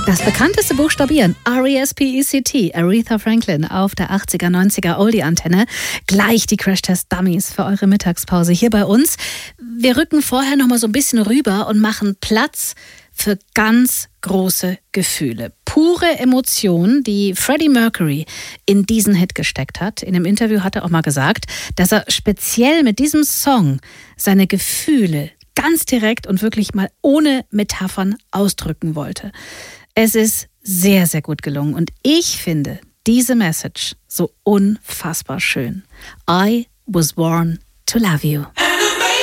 Das bekannteste Buchstabieren, R-E-S-P-E-C-T, Aretha Franklin auf der 80er, 90er Oldie-Antenne. Gleich die Crash-Test-Dummies für eure Mittagspause hier bei uns. Wir rücken vorher noch mal so ein bisschen rüber und machen Platz für ganz große Gefühle. Pure Emotionen, die Freddie Mercury in diesen Hit gesteckt hat. In einem Interview hat er auch mal gesagt, dass er speziell mit diesem Song seine Gefühle ganz direkt und wirklich mal ohne Metaphern ausdrücken wollte. Es ist sehr, sehr gut gelungen und ich finde diese Message so unfassbar schön. I was born to love you.